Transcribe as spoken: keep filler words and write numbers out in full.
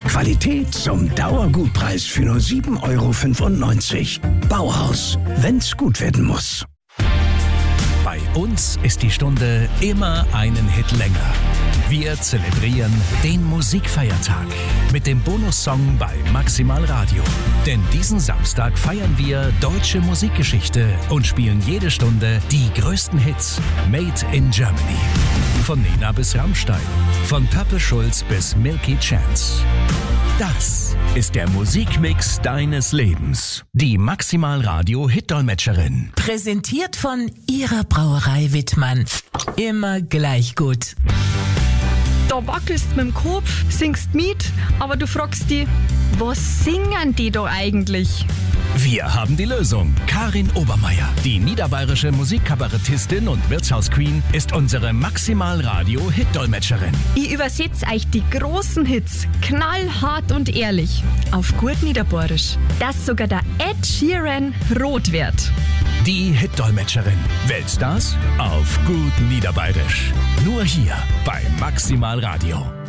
Qualität zum Dauergutpreis für nur sieben Euro fünfundneunzig. Bauhaus, wenn's gut werden muss. Bei uns ist die Stunde immer einen Hit länger. Wir zelebrieren den Musikfeiertag mit dem Bonussong bei Maximal Radio. Denn diesen Samstag feiern wir deutsche Musikgeschichte und spielen jede Stunde die größten Hits made in Germany. Von Nena bis Rammstein, von Pappe Schulz bis Milky Chance. Das ist der Musikmix deines Lebens. Die Maximal Radio Hitdolmetscherin. Präsentiert von Ihrer Brauerei Wittmann. Immer gleich gut. Da wackelst mit dem Kopf, singst mit, aber du fragst dich, was singen die da eigentlich? Wir haben die Lösung. Karin Obermeier, die niederbayerische Musikkabarettistin und Wirtshausqueen, ist unsere Maximal-Radio-Hit-Dolmetscherin. Ich übersetze euch die großen Hits knallhart und ehrlich auf gut Niederbayerisch, dass sogar der Ed Sheeran rot wird. Die Hit-Dolmetscherin. Weltstars auf gut Niederbayerisch. Nur hier bei Maximal Radio.